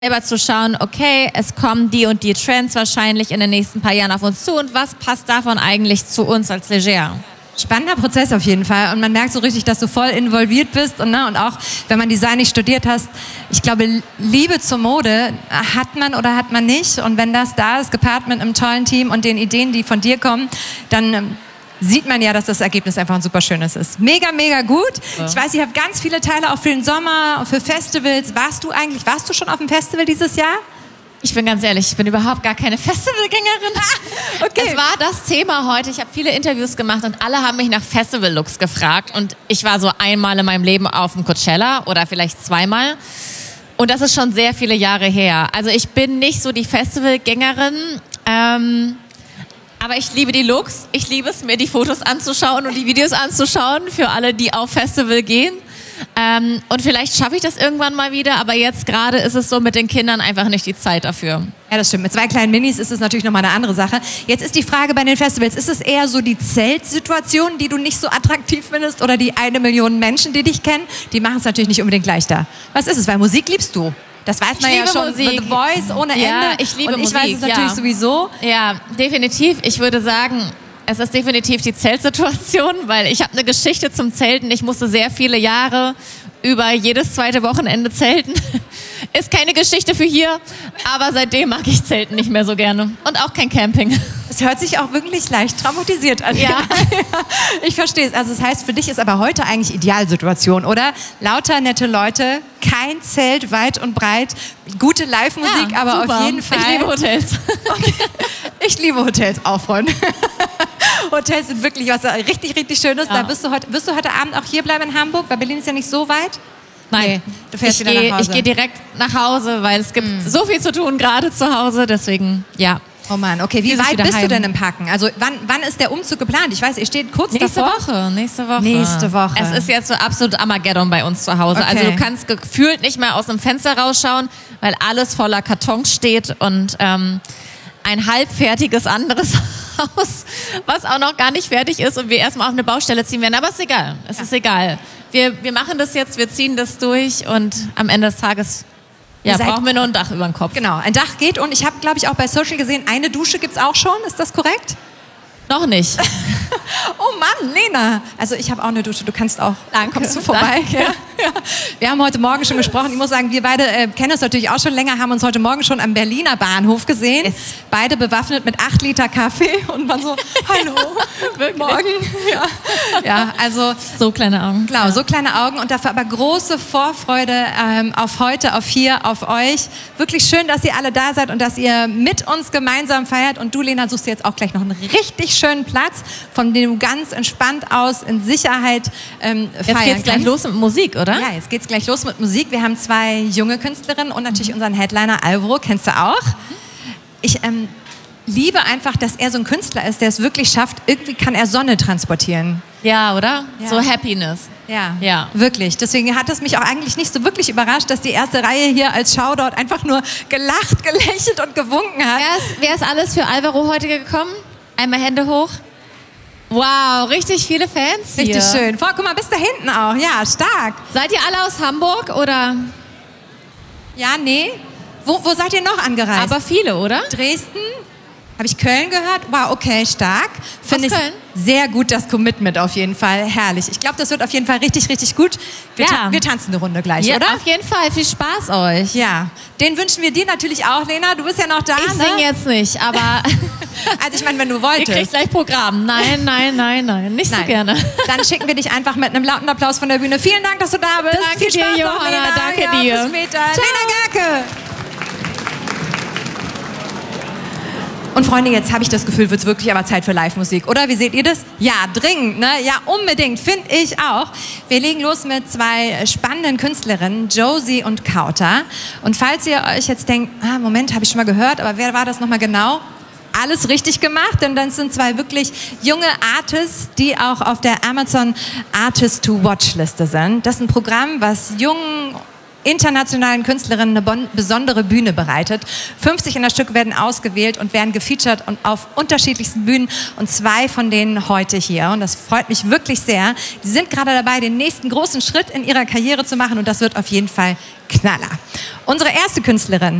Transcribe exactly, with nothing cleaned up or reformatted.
selber zu schauen, okay, es kommen die und die Trends wahrscheinlich in den nächsten paar Jahren auf uns zu und was passt davon eigentlich zu uns als Leger? Spannender Prozess auf jeden Fall und man merkt so richtig, dass du voll involviert bist und, ne, und auch, wenn man Design nicht studiert hast, ich glaube, Liebe zur Mode hat man oder hat man nicht und wenn das da ist, gepaart mit einem tollen Team und den Ideen, die von dir kommen, dann ähm, sieht man ja, dass das Ergebnis einfach ein super schönes ist. Mega, mega gut. Ja. Ich weiß, ihr habt ganz viele Teile auch für den Sommer, für Festivals. Warst du eigentlich, warst du schon auf dem Festival dieses Jahr? Ich bin ganz ehrlich, ich bin überhaupt gar keine Festivalgängerin. Okay. Es war das Thema heute. Ich habe viele Interviews gemacht und alle haben mich nach Festival-Looks gefragt. Und ich war so einmal in meinem Leben auf dem Coachella oder vielleicht zweimal. Und das ist schon sehr viele Jahre her. Also ich bin nicht so die Festivalgängerin. Ähm, aber ich liebe die Looks. Ich liebe es, mir die Fotos anzuschauen und die Videos anzuschauen für alle, die auf Festival gehen. Ähm, und vielleicht schaffe ich das irgendwann mal wieder, aber jetzt gerade ist es so mit den Kindern einfach nicht die Zeit dafür. Ja, das stimmt. Mit zwei kleinen Minis ist es natürlich nochmal eine andere Sache. Jetzt ist die Frage bei den Festivals, ist es eher so die Zeltsituation, die du nicht so attraktiv findest oder die eine Million Menschen, die dich kennen? Die machen es natürlich nicht unbedingt leichter. Was ist es? Weil Musik liebst du. Das weiß man ja schon. Musik. The Voice ohne Ende. Ja, ich liebe und ich Musik. weiß es natürlich ja. sowieso. Ja, definitiv. Ich würde sagen, es ist definitiv die Zeltsituation, weil ich habe eine Geschichte zum Zelten. Ich musste sehr viele Jahre über jedes zweite Wochenende zelten. Ist keine Geschichte für hier, aber seitdem mag ich Zelten nicht mehr so gerne. Und auch kein Camping. Es hört sich auch wirklich leicht traumatisiert an. Ja. Ich verstehe es. Also das heißt, für dich ist aber heute eigentlich Idealsituation, oder? Lauter nette Leute, kein Zelt weit und breit, gute Live-Musik, ja, aber super. auf jeden Fall... Ich liebe Hotels. Okay. Ich liebe Hotels auch, Freunde. Hotels sind wirklich was richtig, richtig Schönes. Ja. Da wirst du, heute, wirst du heute Abend auch hier bleiben in Hamburg, weil Berlin ist ja nicht so weit. Nein, nee, du fährst ich wieder geh, nach Hause. Ich gehe direkt nach Hause, weil es gibt mm. so viel zu tun, gerade zu Hause, deswegen, ja. Oh Mann, okay, wie weit bist heim. du denn im Packen? Also wann, wann ist der Umzug geplant? Ich weiß, ihr steht kurz nächste davor. Woche, nächste Woche. Nächste Woche. Es ist jetzt so absolut Armageddon bei uns zu Hause. Okay. Also du kannst gefühlt nicht mehr aus dem Fenster rausschauen, weil alles voller Kartons steht und ähm, ein halbfertiges anderes Haus, was auch noch gar nicht fertig ist und wir erstmal auf eine Baustelle ziehen werden. Aber es ist egal, es ja. ist egal. Wir, wir machen das jetzt, wir ziehen das durch und am Ende des Tages ja, brauchen wir nur ein Dach über dem Kopf. Genau, ein Dach geht und ich habe, glaube ich, auch bei Social gesehen, eine Dusche gibt es auch schon. Ist das korrekt? Noch nicht. Oh Mann, Lena. Also ich habe auch eine Dusche, du kannst auch. Danke. Kommst du vorbei? Ja. Ja. Wir haben heute Morgen schon gesprochen. Ich muss sagen, wir beide äh, kennen uns natürlich auch schon länger, haben uns heute Morgen schon am Berliner Bahnhof gesehen. Yes. Beide bewaffnet mit acht Liter Kaffee und waren so, hallo, morgen. Ja. Ja, also so kleine Augen. Genau, ja. so kleine Augen und dafür aber große Vorfreude ähm, auf heute, auf hier, auf euch. Wirklich schön, dass ihr alle da seid und dass ihr mit uns gemeinsam feiert. Und du, Lena, suchst dir jetzt auch gleich noch einen richtig schönen Platz, von dem du ganz entspannt aus in Sicherheit ähm, feiern kannst. Jetzt geht's gleich los mit Musik, oder? Ja, jetzt geht's gleich los mit Musik. Wir haben zwei junge Künstlerinnen und natürlich unseren Headliner Alvaro, kennst du auch. Ich ähm, liebe einfach, dass er so ein Künstler ist, der es wirklich schafft, irgendwie kann er Sonne transportieren. Ja, oder? Ja. So Happiness. Ja, ja, wirklich. Deswegen hat es mich auch eigentlich nicht so wirklich überrascht, dass die erste Reihe hier als Shoutout einfach nur gelacht, gelächelt und gewunken hat. Wer ist, wer ist alles für Alvaro heute gekommen? Einmal Hände hoch. Wow, richtig viele Fans hier. Richtig schön. Vor, guck mal, bis da hinten auch. Ja, stark. Seid ihr alle aus Hamburg oder? Ja, nee. Wo, wo seid ihr noch angereist? Aber viele, oder? Dresden? Habe ich Köln gehört? Wow, okay, stark. Finde ich Köln? Sehr gut, das Commitment auf jeden Fall. Herrlich. Ich glaube, das wird auf jeden Fall richtig, richtig gut. Wir, ja. ta- wir tanzen eine Runde gleich, ja, oder? Auf jeden Fall. Viel Spaß euch. Ja. Den wünschen wir dir natürlich auch, Lena. Du bist ja noch da, Ich ne? singe jetzt nicht, aber... Also ich meine, wenn du wolltest. Ihr kriegt gleich Programm. Nein, nein, nein, nein. Nicht nein. so gerne. Dann schicken wir dich einfach mit einem lauten Applaus von der Bühne. Vielen Dank, dass du da bist. Danke Viel Spaß dir, noch, Johanna. Lena. Danke ja, dir. Bis später. Lena Gerke. Und Freunde, jetzt habe ich das Gefühl, wird es wirklich aber Zeit für Live-Musik, oder? Wie seht ihr das? Ja, dringend, ne? Ja, unbedingt, finde ich auch. Wir legen los mit zwei spannenden Künstlerinnen, Josie und Kauta. Und falls ihr euch jetzt denkt, ah, Moment, habe ich schon mal gehört, aber wer war das nochmal genau? Alles richtig gemacht, denn das sind zwei wirklich junge Artists, die auch auf der Amazon Artist to Watch Liste sind. Das ist ein Programm, was jungen internationalen Künstlerinnen eine bon- besondere Bühne bereitet. fünfzig in der Stück werden ausgewählt und werden gefeatured und auf unterschiedlichsten Bühnen und zwei von denen heute hier. Und das freut mich wirklich sehr. Die sind gerade dabei, den nächsten großen Schritt in ihrer Karriere zu machen und das wird auf jeden Fall Knaller. Unsere erste Künstlerin